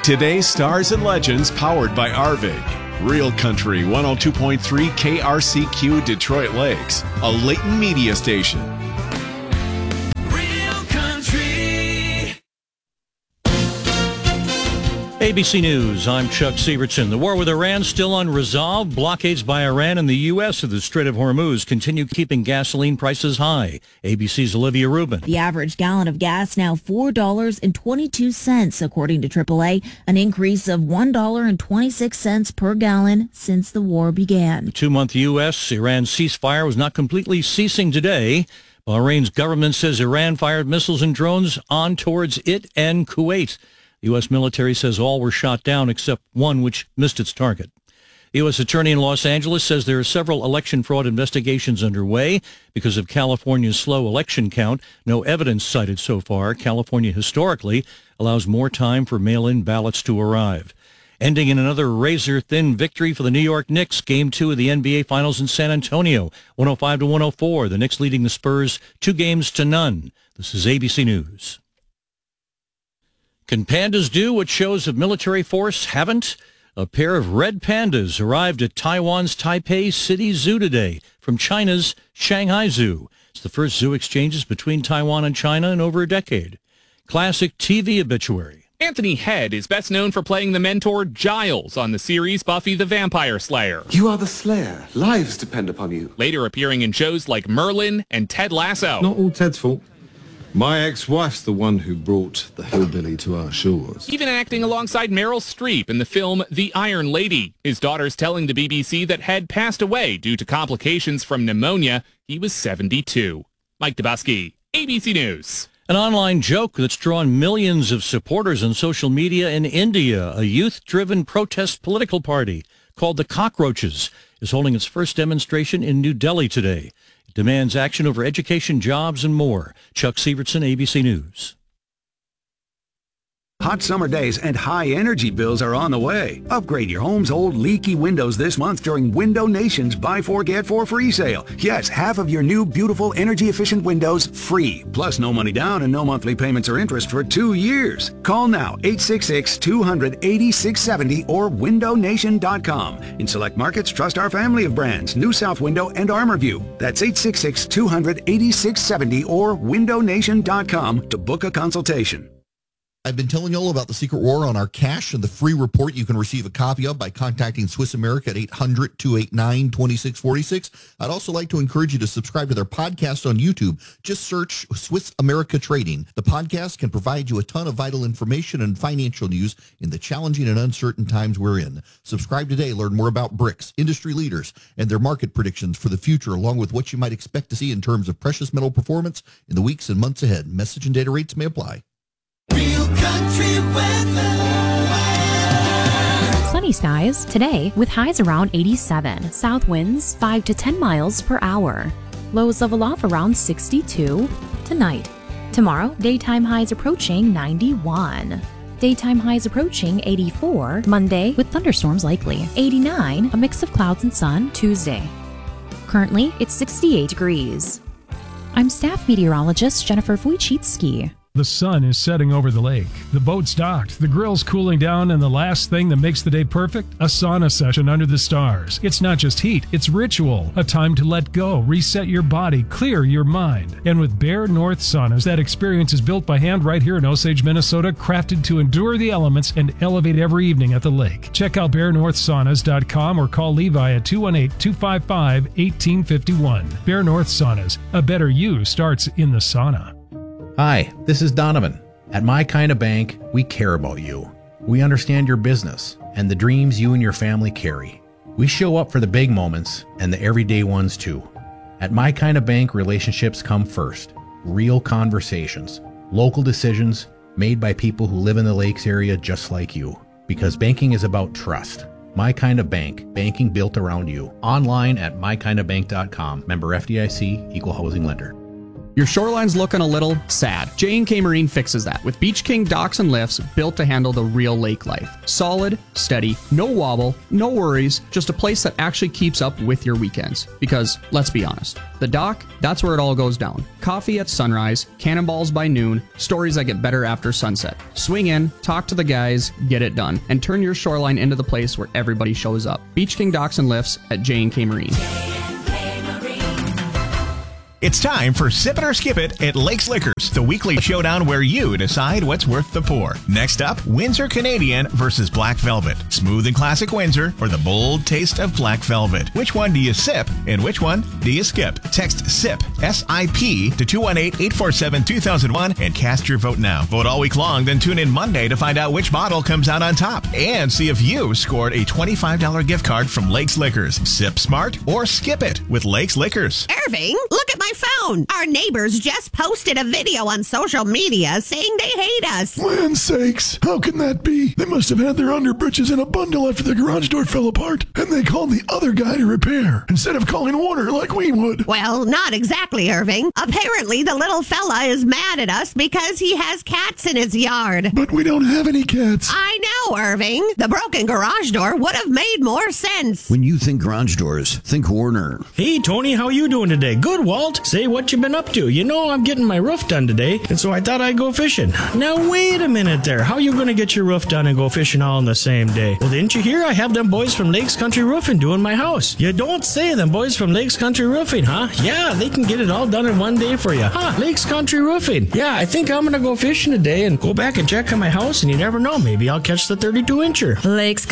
Today's Stars and Legends powered by Arvig. Real Country 102.3 KRCQ Detroit Lakes, a Leighton media station. Real Country. ABC News, I'm Chuck Sievertson. The war with Iran still unresolved. Blockades by Iran and the U.S. of the Strait of Hormuz continue keeping gasoline prices high. ABC's Olivia Rubin. The average gallon of gas now $4.22, according to AAA, an increase of $1.26 per gallon since the war began. The 2-month U.S.-Iran ceasefire was not completely ceasing today. Bahrain's government says Iran fired missiles and drones on towards it and Kuwait. The U.S. military says all were shot down except one which missed its target. The U.S. attorney in Los Angeles says there are several election fraud investigations underway because of California's slow election count. No evidence cited so far. California historically allows more time for mail-in ballots to arrive. Ending in another razor-thin victory for the New York Knicks. Game 2 of the NBA Finals in San Antonio, 105-104. The Knicks leading the Spurs 2-0. This is ABC News. Can pandas do what shows of military force haven't? A pair of red pandas arrived at Taiwan's Taipei City Zoo today from China's Shanghai Zoo. It's the first zoo exchanges between Taiwan and China in over a decade. Classic TV obituary. Anthony Head is best known for playing the mentor Giles on the series Buffy the Vampire Slayer. You are the Slayer. Lives depend upon you. Later appearing in shows like Merlin and Ted Lasso. Not all Ted's fault. My ex-wife's the one who brought the hillbilly to our shores. Even acting alongside Meryl Streep in the film The Iron Lady. His daughter's telling the BBC that Head passed away due to complications from pneumonia. He was 72. Mike Dubusky, ABC News. An online joke that's drawn millions of supporters on social media in India. A youth-driven protest political party called the Cockroaches is holding its first demonstration in New Delhi today. It demands action over education, jobs, and more. Chuck Sievertson, ABC News. Hot summer days and high energy bills are on the way. Upgrade your home's old leaky windows this month during Window Nation's Buy 4 Get 4 free sale. Yes, half of your new beautiful energy efficient windows free. Plus no money down and no monthly payments or interest for 2 years. Call now 866-200-8670 or windownation.com. In select markets, trust our family of brands, New South Window and ArmorView. That's 866-200-8670 or windownation.com to book a consultation. I've been telling you all about the Secret War on our cash and the free report you can receive a copy of by contacting Swiss America at 800-289-2646. I'd also like to encourage you to subscribe to their podcast on YouTube. Just search Swiss America Trading. The podcast can provide you a ton of vital information and financial news in the challenging and uncertain times we're in. Subscribe today. Learn more about BRICS, industry leaders, and their market predictions for the future, along with what you might expect to see in terms of precious metal performance in the weeks and months ahead. Message and data rates may apply. Real Country weather. Sunny skies today with highs around 87. South winds 5 to 10 miles per hour. Lows level off around 62 tonight. Tomorrow, daytime highs approaching 91. Daytime highs approaching 84 Monday with thunderstorms likely. 89, a mix of clouds and sun Tuesday. Currently, it's 68 degrees. I'm staff meteorologist Jennifer Wojcicki. The sun is setting over the lake. The boat's docked, the grill's cooling down, and the last thing that makes the day perfect? A sauna session under the stars. It's not just heat, it's ritual. A time to let go, reset your body, clear your mind. And with Bear North Saunas, that experience is built by hand right here in Osage, Minnesota, crafted to endure the elements and elevate every evening at the lake. Check out BearNorthSaunas.com or call Levi at 218-255-1851. Bear North Saunas. A better you starts in the sauna. Hi, this is Donovan. At My Kinda Bank, we care about you. We understand your business and the dreams you and your family carry. We show up for the big moments and the everyday ones too. At My Kinda Bank, relationships come first. Real conversations, local decisions made by people who live in the Lakes area just like you. Because banking is about trust. My Kinda Bank, banking built around you. Online at mykindabank.com. Member FDIC, Equal Housing Lender. Your shoreline's looking a little sad. J&K Marine fixes that with Beach King docks and lifts built to handle the real lake life. Solid, steady, no wobble, no worries, just a place that actually keeps up with your weekends. Because, let's be honest, the dock, that's where it all goes down. Coffee at sunrise, cannonballs by noon, stories that get better after sunset. Swing in, talk to the guys, get it done, and turn your shoreline into the place where everybody shows up. Beach King docks and lifts at J&K Marine. It's time for Sip It or Skip It at Lakes Liquors, the weekly showdown where you decide what's worth the pour. Next up, Windsor Canadian versus Black Velvet. Smooth and classic Windsor or the bold taste of Black Velvet. Which one do you sip and which one do you skip? Text SIP, S-I-P, to 218-847-2001 and cast your vote now. Vote all week long, then tune in Monday to find out which bottle comes out on top and see if you scored a $25 gift card from Lakes Liquors. Sip smart or skip it with Lakes Liquors. Irving, look at my phone. Our neighbors just posted a video on social media saying they hate us. Land sakes, how can that be? They must have had their underbritches in a bundle after the garage door fell apart, and they called the other guy to repair, instead of calling Warner like we would. Well, not exactly, Irving. Apparently, the little fella is mad at us because he has cats in his yard. But we don't have any cats. I know, Irving. The broken garage door would have made more sense. When you think garage doors, think Warner. Hey, Tony, how you doing today? Good, Walt. Say what you been up to. You know I'm getting my roof done today, and so I thought I'd go fishing. Now, wait a minute there. How you going to get your roof done and go fishing all in the same day? Well, didn't you hear I have them boys from Lakes Country Roofing doing my house? You don't say, them boys from Lakes Country Roofing, huh? Yeah, they can get it all done in one day for you. Huh, Lakes Country Roofing. Yeah, I think I'm going to go fishing today and go back and check on my house, and you never know, maybe I'll catch the 32-incher. Lakes